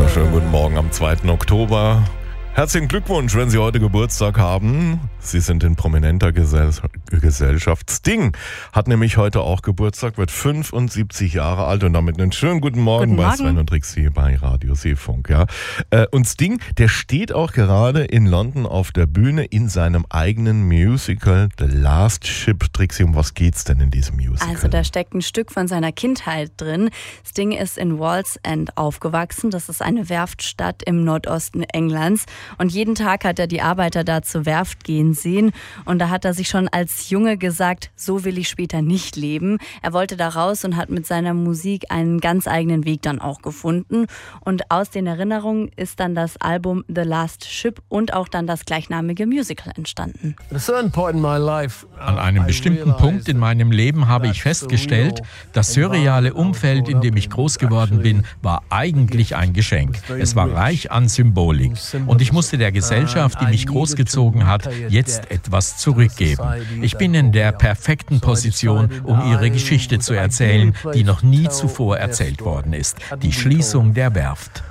Schönen guten Morgen am 2. Oktober. Herzlichen Glückwunsch, wenn Sie heute Geburtstag haben. Sie sind in prominenter Gesellschaft. Sting hat nämlich heute auch Geburtstag, wird 75 Jahre alt und damit einen schönen guten Morgen bei Sven und Trixie bei Radio Seefunk. Ja. Und Sting, der steht auch gerade in London auf der Bühne in seinem eigenen Musical The Last Ship. Trixie, um was geht's denn in diesem Musical? Also da steckt ein Stück von seiner Kindheit drin. Sting ist in Wallsend aufgewachsen. Das ist eine Werftstadt im Nordosten Englands. Und jeden Tag hat er die Arbeiter da zur Werft gehen sehen. Und da hat er sich schon als Junge gesagt, so will ich später nicht leben. Er wollte da raus und hat mit seiner Musik einen ganz eigenen Weg dann auch gefunden. Und aus den Erinnerungen ist dann das Album The Last Ship und auch dann das gleichnamige Musical entstanden. An einem bestimmten Punkt in meinem Leben habe ich festgestellt, das surreale Umfeld, in dem ich groß geworden bin, war eigentlich ein Geschenk. Es war reich an Symbolik. Und ich musste der Gesellschaft, die mich großgezogen hat, jetzt etwas zurückgeben. Ich bin in der perfekten Position, um ihre Geschichte zu erzählen, die noch nie zuvor erzählt worden ist. Die Schließung der Werft.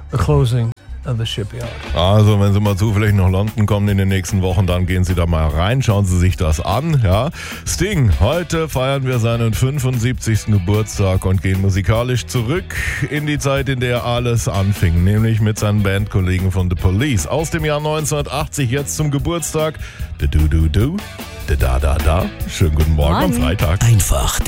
Also, wenn Sie mal zufällig nach London kommen in den nächsten Wochen, dann gehen Sie da mal rein, schauen Sie sich das an. Ja. Sting, heute feiern wir seinen 75. Geburtstag und gehen musikalisch zurück in die Zeit, in der alles anfing, nämlich mit seinen Bandkollegen von The Police. Aus dem Jahr 1980 jetzt zum Geburtstag. Da. Schönen guten Morgen am Freitag. Einfach